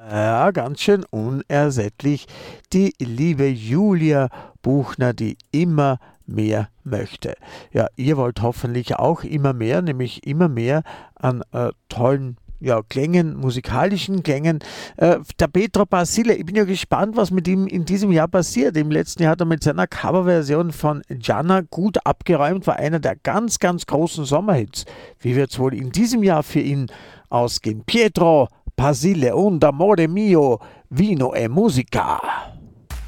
Ja, ganz schön unersättlich. Die liebe Julia Buchner, die immer mehr möchte. Ja, ihr wollt hoffentlich auch immer mehr, nämlich immer mehr an tollen Klängen, musikalischen Klängen. Der Petro Basile, ich bin ja gespannt, was mit ihm in diesem Jahr passiert. Im letzten Jahr hat er mit seiner Coverversion von Gianna gut abgeräumt, war einer der ganz, ganz großen Sommerhits. Wie wird es wohl in diesem Jahr für ihn ausgehen? Pietro Basile und Amore mio, Vino e Musica.